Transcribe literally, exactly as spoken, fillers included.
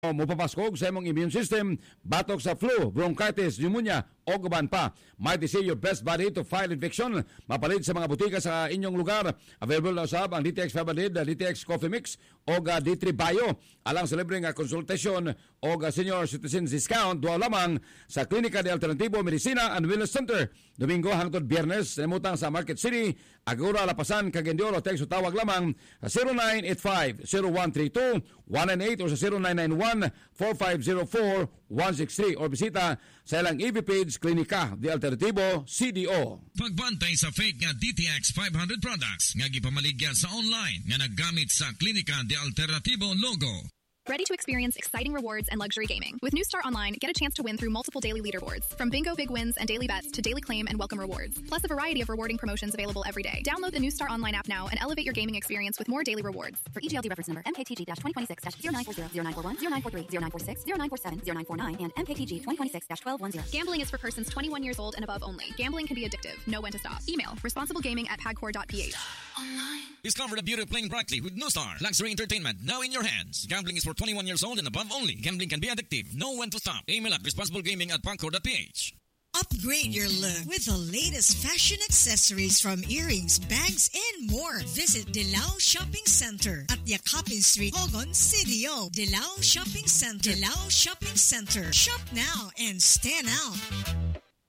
Mupapaskog sa imong immune system, batok sa flu, bronchitis, pneumonia, o guban pa. Might say your best buddy to file infection. Mapalit sa mga butika sa inyong lugar. Available na usab ang D T X five hundred, D T X Coffee Mix, o D three Bio. Alang sa libreng konsultasyon o senior citizens discount, duwa lamang sa Klinika de Alternativo Medicina and Wellness Center. Domingo hangtod Biyernes, namutang sa Market City, Agora, Lapasan, Cagayan, text o tawag lamang sa zero nine eight five, zero one three two, one nine eight o sa zero nine nine one, four five zero four, one six three or bisita sa ilang E V page Klinika de Alternativo C D O. Pagbantay sa fake nga D T X five hundred products nga gipamaligya sa online nga naggamit sa Klinika de Alternativo logo. Ready to experience exciting rewards and luxury gaming? With New Star Online, get a chance to win through multiple daily leaderboards. From bingo big wins and daily bets to daily claim and welcome rewards. Plus a variety of rewarding promotions available every day. Download the New Star Online app now and elevate your gaming experience with more daily rewards. For E G L D reference number M K T G twenty twenty-six zero nine four zero, zero nine four one, zero nine four three, zero nine four six, zero nine four seven, zero nine four nine, and M K T G twenty twenty-six twelve ten. Gambling is for persons twenty-one years old and above only. Gambling can be addictive. Know when to stop. Email responsiblegaming at pagcor dot p h. Discover the beauty of playing brightly with New Star. Luxury entertainment now in your hands. Gambling is for twenty-one years old and above only. Gambling can be addictive. Know when to stop. Email at responsiblegaming at pagcor dot p h. Upgrade your look with the latest fashion accessories from earrings, bags, and more. Visit Dilao Shopping Center at Yakapin Street, Hogon, C D O. Dilao Shopping Center. Dilao Shopping Center. Shop now and stand out.